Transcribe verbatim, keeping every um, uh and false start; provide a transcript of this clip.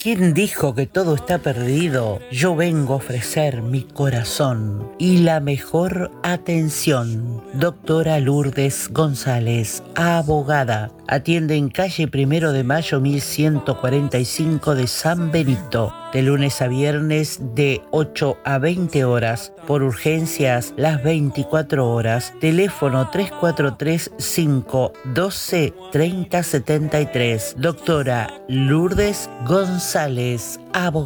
¿Quién dijo que todo está perdido? Yo vengo a ofrecer mi corazón y la mejor atención. Doctora Lourdes González, abogada. Atiende en calle Primero de Mayo mil ciento cuarenta y cinco de San Benito, de lunes a viernes de ocho a veinte horas. Por urgencias las veinticuatro horas. Teléfono tres cuatro tres, cinco uno dos, tres cero siete tres. Doctora Lourdes González, abogada.